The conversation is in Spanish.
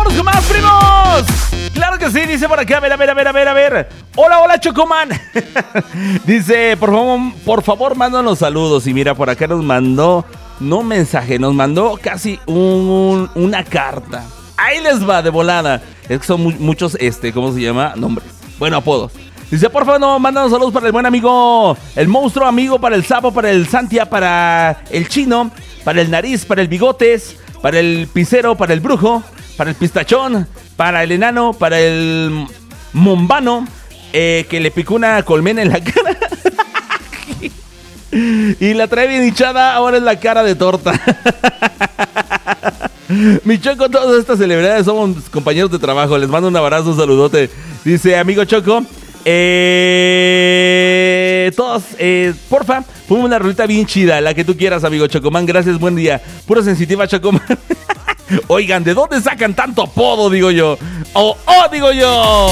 ¡Vamos con más, primos! Claro que sí, dice por acá, a ver. Hola, Chocoman. Dice, por favor, mándanos saludos. Y mira, por acá nos mandó, no mensaje, nos mandó casi una carta. Ahí les va, de volada. Es que son muchos, ¿cómo se llama? Nombres. Bueno, apodos. Dice, por favor, no, mándanos saludos para el buen amigo, el monstruo amigo, para el sapo, para el Santia, para el chino, para el nariz, para el bigotes, para el pisero, para el brujo, para el pistachón, para el enano, para el mombano, que le picó una colmena en la cara. Y la trae bien hinchada, ahora es la cara de torta. Mi Choco, todas estas celebridades somos compañeros de trabajo. Les mando un abrazo, un saludote. Dice, amigo Choco, todos, porfa, ponme una rolita bien chida, la que tú quieras, amigo Chocoman. Gracias, buen día. Pura sensitiva, Chocoman. Oigan, ¿de dónde sacan tanto apodo, digo yo? Digo yo.